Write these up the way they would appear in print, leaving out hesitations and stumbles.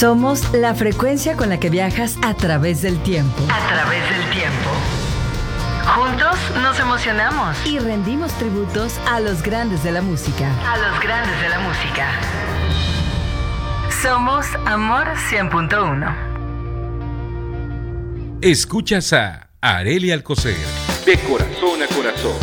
Somos la frecuencia con la que viajas a través del tiempo. A través del tiempo. Juntos nos emocionamos. Y rendimos tributos a los grandes de la música. A los grandes de la música. Somos Amor 100.1. Escuchas a Arely Alcocer, de corazón a corazón.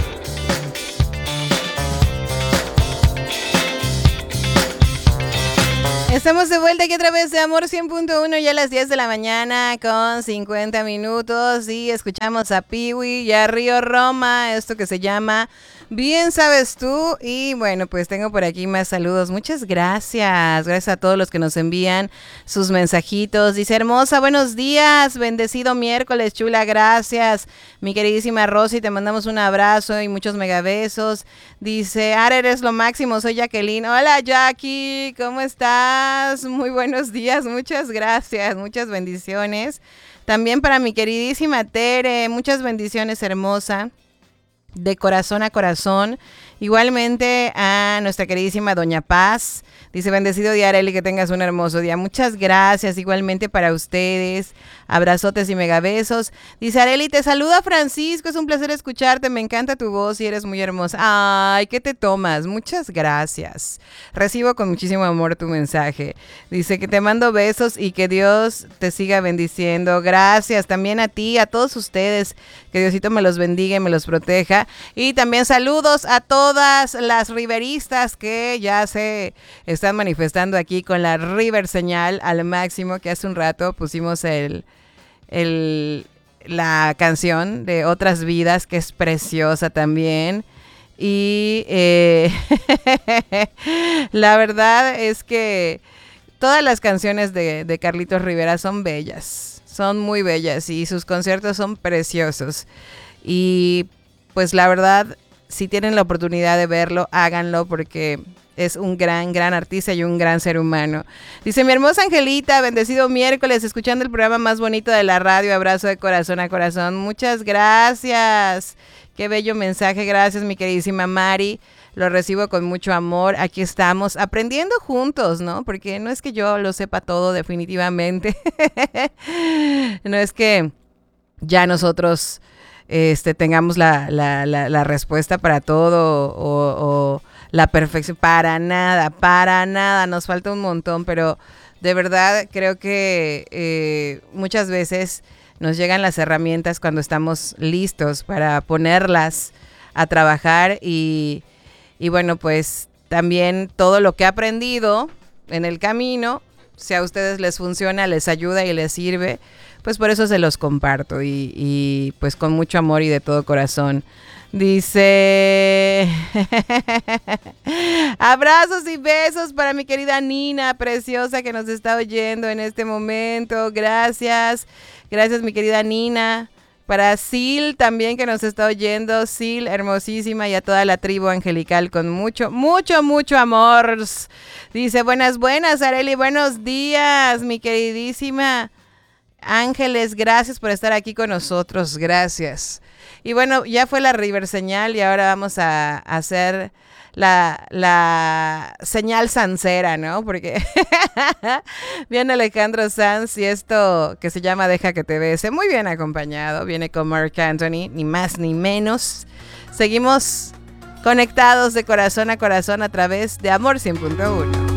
Estamos de vuelta aquí a través de Amor 100.1, ya a las 10 de la mañana con 50 minutos y escuchamos a Piwi y a Río Roma, esto que se llama Bien Sabes Tú. Y bueno, pues tengo por aquí más saludos. Muchas gracias. Gracias a todos los que nos envían sus mensajitos. Dice: hermosa, buenos días, bendecido miércoles, chula, gracias. Mi queridísima Rosy, te mandamos un abrazo y muchos megabesos. Dice: Ara, eres lo máximo, soy Jacqueline. Hola Jackie, ¿cómo estás? Muy buenos días, muchas gracias, muchas bendiciones. También para mi queridísima Tere, muchas bendiciones, hermosa. De corazón a corazón. Igualmente a nuestra queridísima Doña Paz. Dice: bendecido día, Arely, que tengas un hermoso día. Muchas gracias. Igualmente para ustedes. Abrazotes y megabesos. Dice: Arely, te saluda Francisco. Es un placer escucharte. Me encanta tu voz y eres muy hermosa. Ay, ¿qué te tomas? Muchas gracias. Recibo con muchísimo amor tu mensaje. Dice que te mando besos y que Dios te siga bendiciendo. Gracias también a ti, a todos ustedes. Que Diosito me los bendiga y me los proteja. Y también saludos a todas las riveristas que ya se están manifestando aquí con la River Señal al máximo, que hace un rato pusimos la canción de Otras Vidas, que es preciosa también. Y la verdad es que todas las canciones de Carlitos Rivera son bellas, son muy bellas y sus conciertos son preciosos. Y pues la verdad, si tienen la oportunidad de verlo, háganlo porque es un gran artista y un gran ser humano. Dice: mi hermosa Angelita, bendecido miércoles, escuchando el programa más bonito de la radio, abrazo de corazón a corazón. Muchas gracias. Qué bello mensaje, gracias mi queridísima Mari. Lo recibo con mucho amor. Aquí estamos aprendiendo juntos, ¿no? Porque no es que yo lo sepa todo definitivamente. No es que ya nosotros tengamos la respuesta para todo o la perfección. Para nada, nos falta un montón, pero de verdad creo que muchas veces nos llegan las herramientas cuando estamos listos para ponerlas a trabajar y bueno, pues también todo lo que he aprendido en el camino, si a ustedes les funciona, les ayuda y les sirve, pues por eso se los comparto y pues con mucho amor y de todo corazón. Dice: abrazos y besos para mi querida Nina, preciosa, que nos está oyendo en este momento. Gracias mi querida Nina. Para Sil también, que nos está oyendo. Sil, hermosísima, y a toda la tribu angelical con mucho amor. Dice: buenas, Arely, buenos días, mi queridísima Ángeles, gracias por estar aquí con nosotros, gracias. Y bueno, ya fue la River Señal y ahora vamos a hacer la señal sancera, ¿no? Porque viene Alejandro Sanz y esto que se llama Deja que te bese, muy bien acompañado, viene con Marc Anthony, ni más ni menos. Seguimos conectados de corazón a corazón a través de Amor 100.1.